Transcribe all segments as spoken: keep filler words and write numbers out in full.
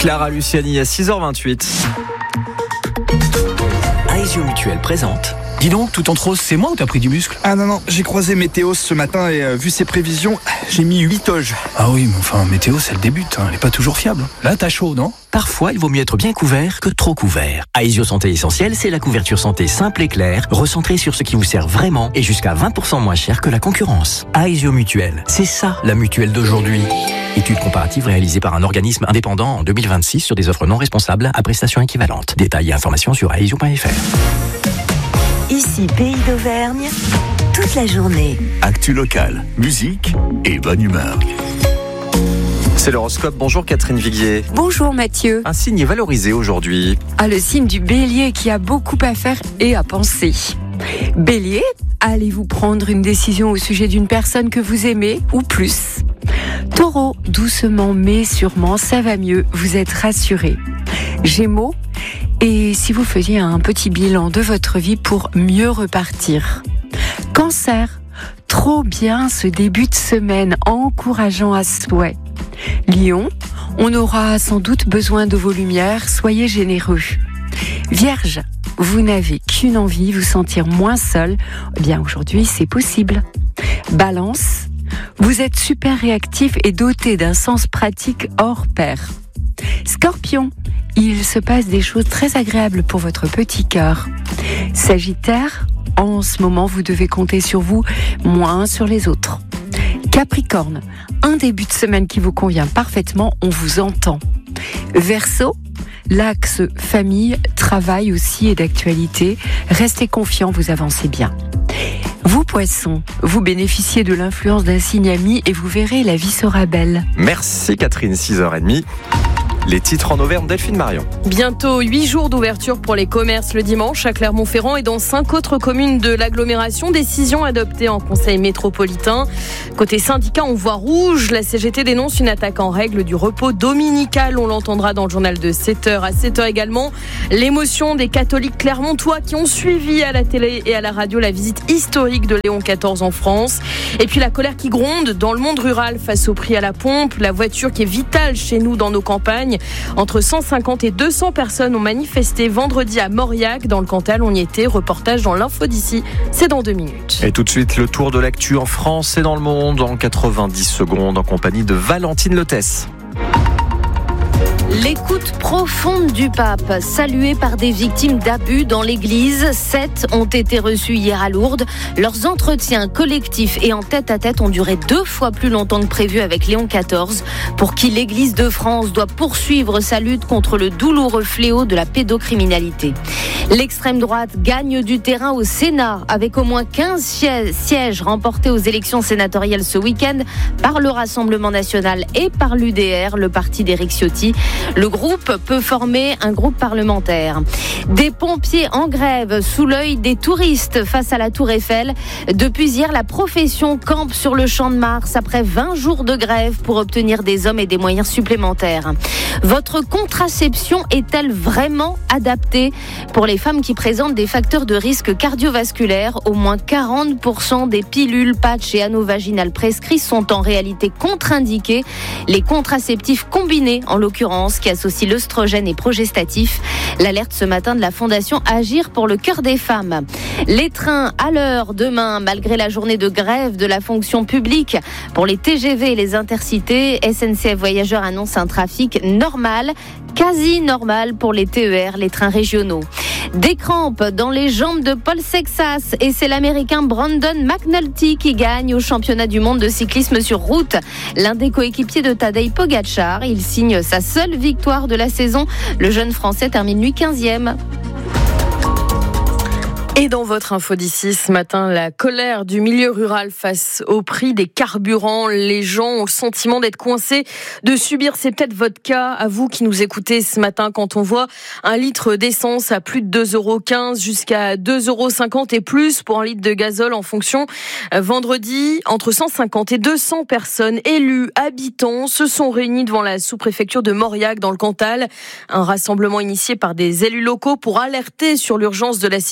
Clara Luciani à six heures vingt-huit. Aesio Mutuel présente. Dis donc, tout en rose, c'est moi ou t'as pris du muscle? Ah non, non, j'ai croisé Météo ce matin et euh, vu ses prévisions, j'ai mis huit toges. Ah oui, mais enfin, Météo, c'est le début, hein, elle est pas toujours fiable. Là, t'as chaud, non? Parfois, il vaut mieux être bien couvert que trop couvert. Aesio Santé Essentielle, c'est la couverture santé simple et claire, recentrée sur ce qui vous sert vraiment et jusqu'à vingt pour cent moins cher que la concurrence. Aesio Mutuel, c'est ça la mutuelle d'aujourd'hui. Étude comparative réalisée par un organisme indépendant en deux mille vingt-six sur des offres non responsables à prestations équivalentes. Détails et informations sur aesio point f r. Ici, Pays d'Auvergne, toute la journée. Actu locale, musique et bonne humeur. C'est l'horoscope. Bonjour Catherine Viguier. Bonjour Mathieu. Un signe est valorisé aujourd'hui. Ah, le signe du Bélier qui a beaucoup à faire et à penser. Bélier, allez-vous prendre une décision au sujet d'une personne que vous aimez ou plus? Taureau, doucement mais sûrement, ça va mieux, vous êtes rassuré. Gémeaux, et si vous faisiez un petit bilan de votre vie pour mieux repartir? Cancer, trop bien ce début de semaine, encourageant à souhait. Lion, on aura sans doute besoin de vos lumières, soyez généreux. Vierge, vous n'avez qu'une envie, vous sentir moins seul. Eh bien aujourd'hui, c'est possible. Balance, vous êtes super réactif et doté d'un sens pratique hors pair. Scorpion, il se passe des choses très agréables pour votre petit cœur. Sagittaire, en ce moment, vous devez compter sur vous, moins sur les autres. Capricorne, un début de semaine qui vous convient parfaitement, on vous entend. Verseau, l'axe famille, travail aussi est d'actualité. Restez confiants, vous avancez bien. Vous, Poissons, vous bénéficiez de l'influence d'un signe ami et vous verrez, la vie sera belle. Merci Catherine, six heures trente. Les titres en Auvergne, Delphine Marion. Bientôt huit jours d'ouverture pour les commerces le dimanche à Clermont-Ferrand et dans cinq autres communes de l'agglomération. Décision adoptée en conseil métropolitain. Côté syndicat, on voit rouge. La C G T dénonce une attaque en règle du repos dominical. On l'entendra dans le journal de sept heures. À sept heures également, l'émotion des catholiques clermontois qui ont suivi à la télé et à la radio la visite historique de Léon quatorze en France. Et puis la colère qui gronde dans le monde rural face au prix à la pompe. La voiture qui est vitale chez nous dans nos campagnes. Entre cent cinquante et deux cents personnes ont manifesté vendredi à Mauriac, dans le Cantal. On y était. Reportage dans l'info d'ici. C'est dans deux minutes. Et tout de suite, le tour de l'actu en France et dans le monde en quatre-vingt-dix secondes en compagnie de Valentine Lotès. L'écoute profonde du pape, saluée par des victimes d'abus dans l'église. Sept ont été reçus hier à Lourdes. Leurs entretiens collectifs et en tête-à-tête ont duré deux fois plus longtemps que prévu avec Léon quatorze, pour qui l'église de France doit poursuivre sa lutte contre le douloureux fléau de la pédocriminalité. L'extrême droite gagne du terrain au Sénat, avec au moins quinze sièges remportés aux élections sénatoriales ce week-end par le Rassemblement national et par l'U D R, le parti d'Éric Ciotti. Le groupe peut former un groupe parlementaire. Des pompiers en grève sous l'œil des touristes face à la Tour Eiffel. Depuis hier, la profession campe sur le Champ de Mars après vingt jours de grève pour obtenir des hommes et des moyens supplémentaires. Votre contraception est-elle vraiment adaptée pour les femmes qui présentent des facteurs de risque cardiovasculaire? Au moins quarante pour cent des pilules, patchs et anneaux vaginales prescrits sont en réalité contre-indiqués. Les contraceptifs combinés, en l'occurrence, qui associe l'œstrogène et progestatif. L'alerte ce matin de la Fondation Agir pour le cœur des femmes. Les trains à l'heure demain, malgré la journée de grève de la fonction publique. Pour les T G V et les intercités, S N C F Voyageurs annonce un trafic normal, quasi normal pour les T E R, les trains régionaux. Des crampes dans les jambes de Paul Sexas et c'est l'Américain Brandon McNulty qui gagne au championnat du monde de cyclisme sur route. L'un des coéquipiers de Tadej Pogacar, il signe sa seule victoire de la saison. Le jeune Français termine lui quinzième. Et dans votre info d'ici ce matin, la colère du milieu rural face au prix des carburants. Les gens ont le sentiment d'être coincés, de subir. C'est peut-être votre cas, à vous qui nous écoutez ce matin, quand on voit un litre d'essence à plus de deux euros quinze jusqu'à deux euros cinquante et plus pour un litre de gazole en fonction. Vendredi, entre cent cinquante et deux cents personnes, élus, habitants, se sont réunis devant la sous-préfecture de Mauriac dans le Cantal. Un rassemblement initié par des élus locaux pour alerter sur l'urgence de la situation.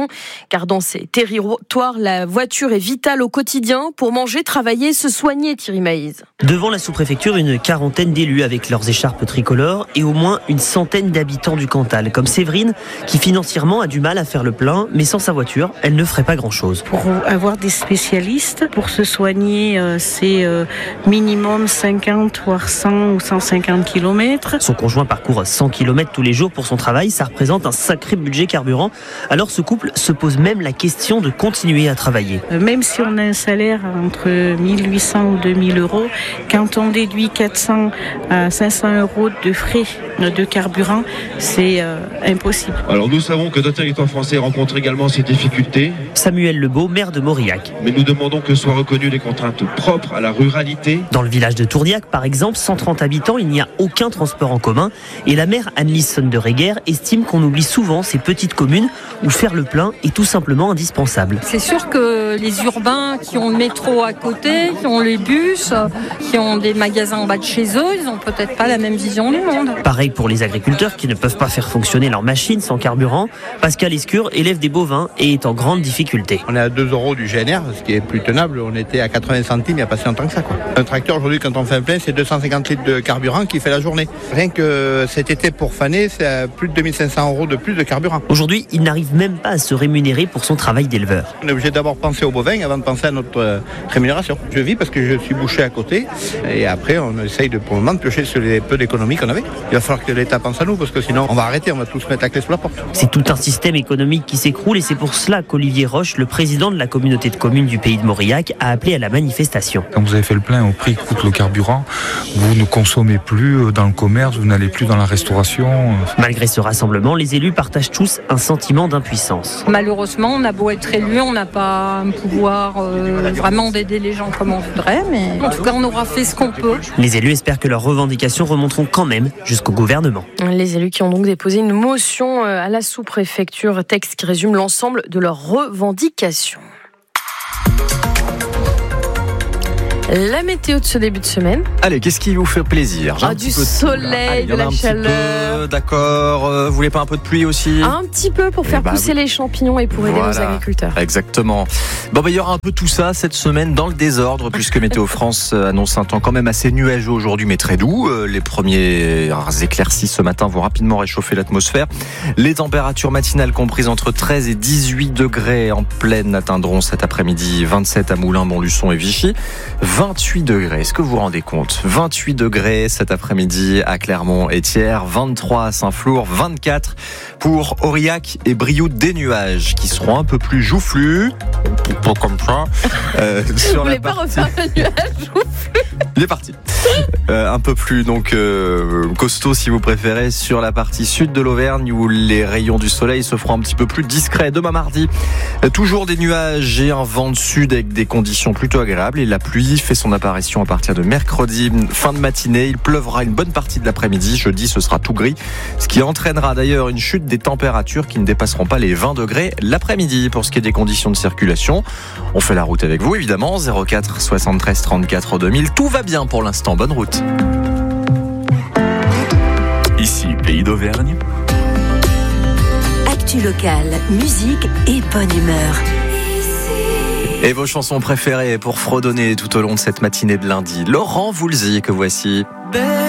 région. Car dans ces territoires, la voiture est vitale au quotidien pour manger, travailler, se soigner, Thierry Maïs. Devant la sous-préfecture, une quarantaine d'élus avec leurs écharpes tricolores et au moins une centaine d'habitants du Cantal, comme Séverine, qui financièrement a du mal à faire le plein, mais sans sa voiture, elle ne ferait pas grand-chose. Pour avoir des spécialistes, pour se soigner, euh, c'est euh, minimum cinquante, voire cent ou cent cinquante kilomètres. Son conjoint parcourt cent kilomètres tous les jours pour son travail, ça représente un sacré budget carburant. Alors ce couple se pose même la question de continuer à travailler. Euh, même si on a un salaire entre mille huit cents ou deux mille euros, quand on déduit quatre cents à cinq cents euros de frais de carburant, c'est euh, impossible. Alors nous savons que notre territoire français rencontre également ces difficultés. Samuel Lebeau, maire de Mauriac. Mais nous demandons que soient reconnues les contraintes propres à la ruralité. Dans le village de Tourdiac, par exemple, cent trente habitants, il n'y a aucun transport en commun. Et la maire Annelise Sonderegger estime qu'on oublie souvent ces petites communes où faire le plein est tout simplement indispensable. C'est sûr que les urbains qui ont le métro à côté, qui ont les bus, qui ont des magasins en bas de chez eux, ils n'ont peut-être pas la même vision du monde. Pareil pour les agriculteurs qui ne peuvent pas faire fonctionner leurs machines sans carburant. Pascal Escure élève des bovins et est en grande difficulté. On est à deux euros du G N R, ce qui est plus tenable. On était à quatre-vingts centimes il n'y a pas si longtemps que ça, quoi. Un tracteur aujourd'hui, quand on fait un plein, c'est deux cent cinquante litres de carburant qui fait la journée. Rien que cet été pour faner, c'est plus de deux mille cinq cents euros de plus de carburant. Aujourd'hui, il n'arrive même pas à se rémunérer pour son travail d'éleveur. On est obligé d'abord penser aux bovins avant de penser à notre euh, rémunération. Je vis parce que je suis bouché à côté et après on essaye de, pour le moment de piocher sur les peu d'économies qu'on avait. Il va falloir que l'État pense à nous parce que sinon on va arrêter, on va tous mettre la clé sous la porte. C'est tout un système économique qui s'écroule et c'est pour cela qu'Olivier Roche, le président de la communauté de communes du pays de Mauriac, a appelé à la manifestation. Quand vous avez fait le plein au prix que coûte le carburant, vous ne consommez plus dans le commerce, vous n'allez plus dans la restauration. Malgré ce rassemblement, les élus partagent tous un sentiment d'impuissance. Malheureusement, on a beau être élu, on n'a pas un pouvoir euh, vraiment d'aider les gens comme on voudrait, mais en tout cas, on aura fait ce qu'on peut. Les élus espèrent que leurs revendications remonteront quand même jusqu'au gouvernement. Les élus qui ont donc déposé une motion à la sous-préfecture, texte qui résume l'ensemble de leurs revendications. La météo de ce début de semaine. Allez, qu'est-ce qui vous fait plaisir? Ah, du soleil, de, de la chaleur. Peu, d'accord. Euh, vous voulez pas un peu de pluie aussi? Un petit peu pour faire bah, pousser oui. les champignons et pour aider voilà, nos agriculteurs. Exactement. Bon, bah, il y aura un peu tout ça cette semaine dans le désordre, puisque Météo France annonce un temps quand même assez nuageux aujourd'hui, mais très doux. Les premiers éclaircies ce matin vont rapidement réchauffer l'atmosphère. Les températures matinales comprises entre treize et dix-huit degrés en pleine atteindront cet après-midi vingt-sept à Moulins, Montluçon et Vichy. vingt-huit degrés, est-ce que vous vous rendez compte? vingt-huit degrés cet après-midi à Clermont et Thiers, vingt-trois à Saint-Flour, vingt-quatre pour Aurillac et Brioude, des nuages qui seront un peu plus joufflus, pas comme ça. Euh, sur vous voulez pas partie... refaire un nuage joufflu? Il est parti. Euh, un peu plus donc euh, costaud si vous préférez sur la partie sud de l'Auvergne où les rayons du soleil se feront un petit peu plus discrets. Demain mardi, euh, toujours des nuages et un vent de sud avec des conditions plutôt agréables et la pluie fait son apparition à partir de mercredi fin de matinée. Il pleuvra une bonne partie de l'après-midi. Jeudi, ce sera tout gris, ce qui entraînera d'ailleurs une chute des températures qui ne dépasseront pas les vingt degrés l'après-midi. Pour ce qui est des conditions de circulation, on fait la route avec vous évidemment. zéro quatre soixante-treize trente-quatre deux mille. Tout va bien pour l'instant. Bonne route. Ici, Pays d'Auvergne. Actu locale, musique et bonne humeur. Et vos chansons préférées pour fredonner tout au long de cette matinée de lundi. Laurent Voulzy que voici.